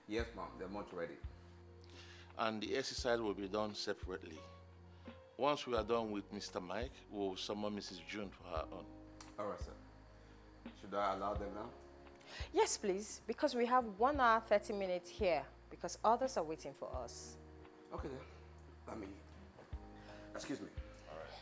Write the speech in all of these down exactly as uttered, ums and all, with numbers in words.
Yes, ma'am. They're much ready. And the exercise will be done separately. Once we are done with Mister Mike, we'll summon Missus June for her own. All right, sir. Should I allow them now? Yes, please, because we have one hour, thirty minutes here, because others are waiting for us. Okay, then. Let me... Excuse me. All right.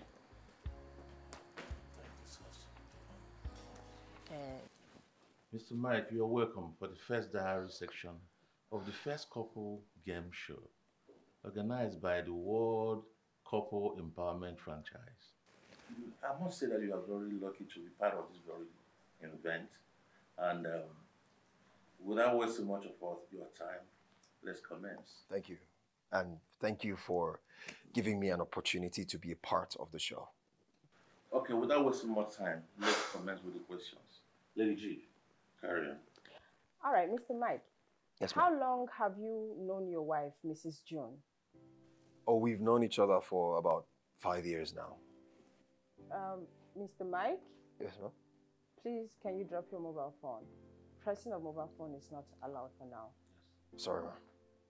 Uh, Mister Mike, you're welcome for the first diary section of the first couple game show, organized by the World Couple Empowerment Franchise. I must say that you are very lucky to be part of this very event. And um, without wasting much of your time, let's commence. Thank you. And thank you for giving me an opportunity to be a part of the show. Okay, without wasting much time, let's commence with the questions. Lady G, carry on. all right, Mister Mike. Yes, How ma'am. long have you known your wife, Missus June? Oh, we've known each other for about five years now. Um, Mister Mike, Yes, ma'am. please, can you drop your mobile phone? Pressing of mobile phone is not allowed for now. Sorry, ma'am.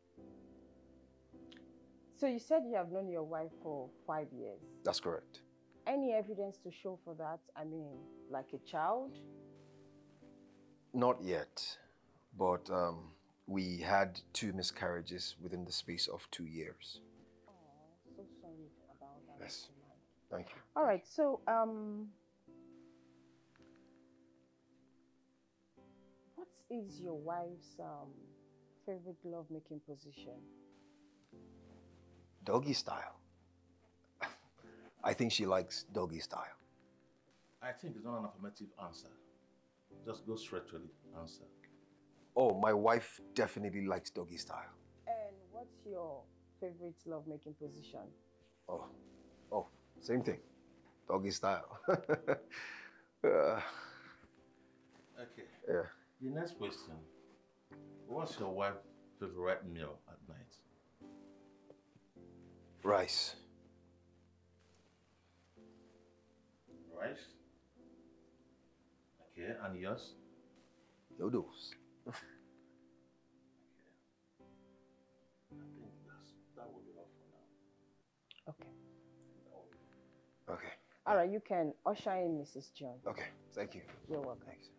So you said you have known your wife for five years. That's correct. Any evidence to show for that? I mean, like a child? Not yet, but um, we had two miscarriages within the space of two years. Oh, so sorry about that. Yes. Mister Mike. Thank you. All right, so um, what is your wife's um, favorite love-making position? Doggy style. I think she likes doggy style. I think it's not an affirmative answer. Just go straight to the answer. Oh, my wife definitely likes doggy style. And what's your favorite love-making position? Oh, oh, same thing. Doggy style. uh, Okay. yeah. The next question. What's your wife's favorite meal at night? Rice. Rice? Okay, and yours? Noodles. Okay. I think that's, that will be all for now. Okay. That will be- Okay. All right, you can usher in Missus John. Okay. Thank you. You're welcome. Thanks.